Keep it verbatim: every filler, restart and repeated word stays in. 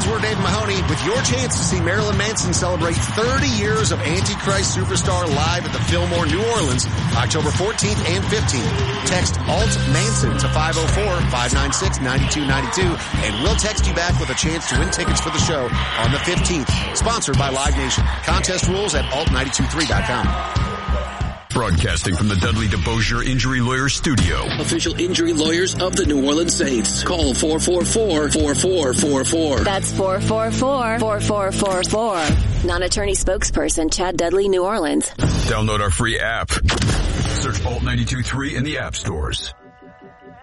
we're Dave Mahoney with your chance to see Marilyn Manson celebrate thirty years of Antichrist Superstar live at the Fillmore, New Orleans, October fourteenth and fifteenth. Text Alt Manson to five oh four, five nine six, nine two nine two, and we'll text you back with a chance to win tickets for the show on the fifteenth. Sponsored by Live Nation. Contest rules at alt nine two three dot com. Broadcasting from the Dudley DeBosier Injury Lawyers Studio. Official injury lawyers of the New Orleans Saints. Call four four four, four four four four. That's four four four, four four four four. Non-attorney spokesperson Chad Dudley, New Orleans. Download our free app. Search Alt ninety-two point three in the app stores.